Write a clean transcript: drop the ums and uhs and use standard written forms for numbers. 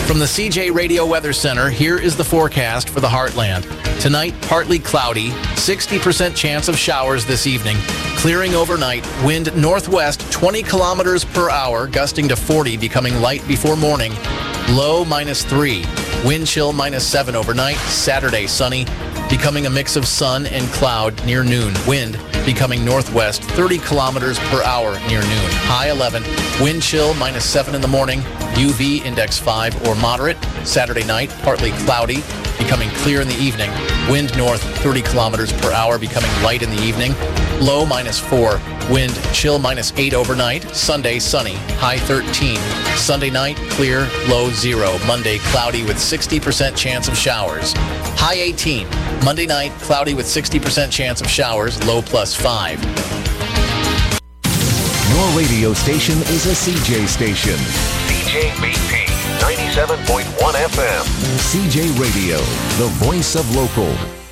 From the CJ Radio Weather Center, here is the forecast for the Heartland. Tonight, partly cloudy, 60% chance of showers this evening. Clearing overnight, wind northwest 20 kilometers per hour, gusting to 40, becoming light before morning. Low -3. Wind chill -7 overnight. Saturday, sunny, becoming a mix of sun and cloud near noon. Wind becoming northwest 30 kilometers per hour near noon. High 11. Wind chill -7 in the morning. UV index 5 or moderate. Saturday night, partly cloudy, becoming clear in the evening. Wind north 30 kilometers per hour, becoming light in the evening. Low -4. Wind chill -8 overnight. Sunday, sunny, high 13. Sunday night, clear, low 0. Monday, cloudy with 60% chance of showers. High 18. Monday night, cloudy with 60% chance of showers, low +5. Your radio station is a CJ station. CJBP 97.1 FM. CJ Radio, the voice of local.